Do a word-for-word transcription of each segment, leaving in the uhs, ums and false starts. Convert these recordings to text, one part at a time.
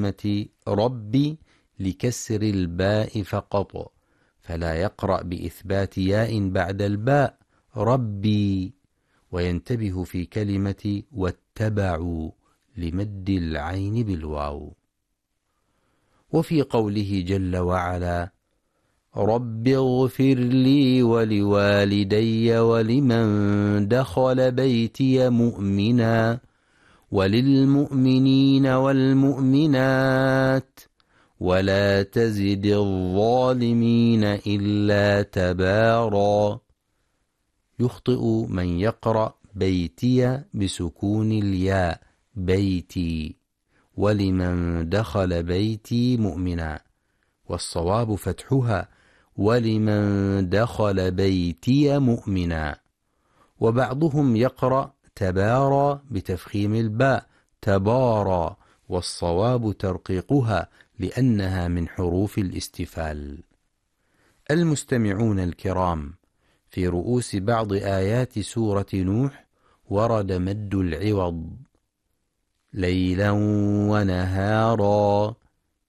كلمة ربي لكسر الباء فقط، فلا يقرأ بإثبات ياء بعد الباء ربي. وينتبه في كلمة واتبعوا لمد العين بالواو. وفي قوله جل وعلا رب اغفر لي ولوالدي ولمن دخل بيتي مؤمنا وللمؤمنين والمؤمنات ولا تزد الظالمين إلا تبارا. يخطئ من يقرأ بيتي بسكون الياء بيتي، ولمن دخل بيتي مؤمنا، والصواب فتحها ولمن دخل بيتي مؤمنا. وبعضهم يقرأ تبارى بتفخيم الباء تبارى، والصواب ترقيقها لأنها من حروف الاستفال. المستمعون الكرام، في رؤوس بعض آيات سورة نوح ورد مد العوض ليلا ونهارا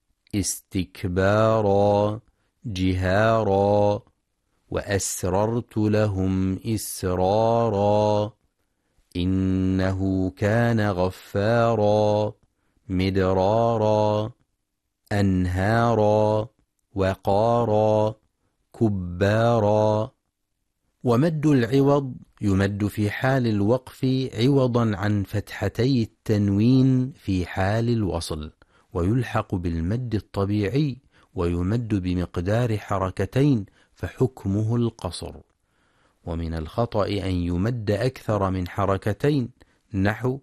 استكبارا جهارا وأسررت لهم إسرارا إنه كان غفارا مدرارا أنهارا وقارا كبارا. ومد العوض يمد في حال الوقف عوضا عن فتحتي التنوين في حال الوصل، ويلحق بالمد الطبيعي ويمد بمقدار حركتين فحكمه القصر. ومن الخطأ أن يمد أكثر من حركتين نحو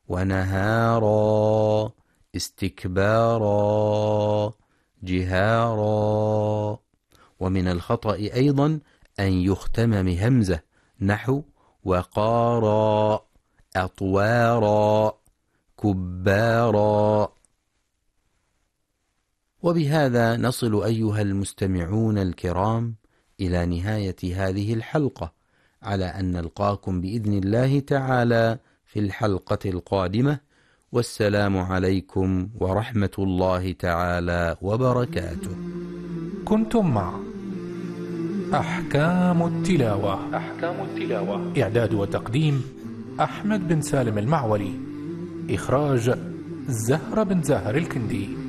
ونهارا استكبارا جهارا. ومن الخطأ أيضا أن يختم بهمزة نحو وقارا أطوارا كبارا. وبهذا نصل أيها المستمعون الكرام إلى نهاية هذه الحلقة، على أن نلقاكم بإذن الله تعالى في الحلقة القادمة، والسلام عليكم ورحمة الله تعالى وبركاته. كنتم مع أحكام التلاوة. أحكام التلاوة إعداد وتقديم أحمد بن سالم المعولي، إخراج زهرة بن زاهر الكندي.